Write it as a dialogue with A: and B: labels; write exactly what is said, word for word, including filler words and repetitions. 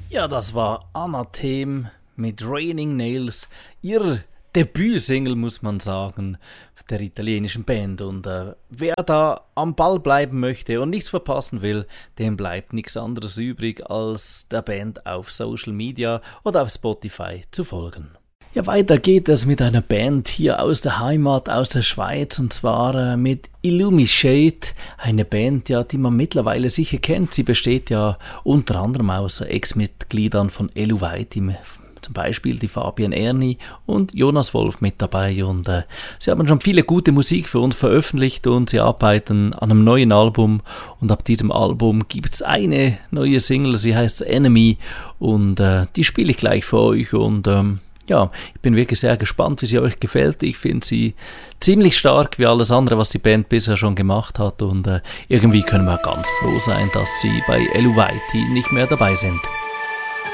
A: Ja, das war Anathem mit Raining Nails, ihr Debütsingle, muss man sagen, der italienischen Band. Und äh, wer da am Ball bleiben möchte und nichts verpassen will, dem bleibt nichts anderes übrig, als der Band auf Social Media oder auf Spotify zu folgen. Ja, weiter geht es mit einer Band hier aus der Heimat, aus der Schweiz, und zwar äh, mit Illumishade, eine Band, ja, die man mittlerweile sicher kennt. Sie besteht ja unter anderem aus Ex-Mitgliedern von Eluveitim, zum Beispiel die Fabian Erni und Jonas Wolf mit dabei, und äh, sie haben schon viele gute Musik für uns veröffentlicht und sie arbeiten an einem neuen Album, und ab diesem Album gibt es eine neue Single, sie heißt Enemy, und äh, die spiele ich gleich für euch, und ähm, ja, ich bin wirklich sehr gespannt, wie sie euch gefällt. Ich finde sie ziemlich stark wie alles andere, was die Band bisher schon gemacht hat, und äh, irgendwie können wir ganz froh sein, dass sie bei Eluveitim nicht mehr dabei sind.